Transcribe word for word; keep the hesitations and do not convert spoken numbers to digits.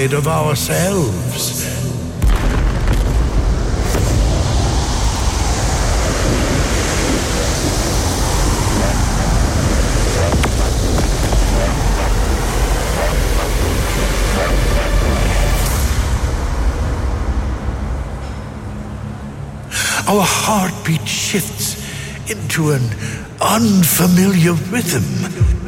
terrified of ourselves. Our heartbeat shifts into an unfamiliar rhythm.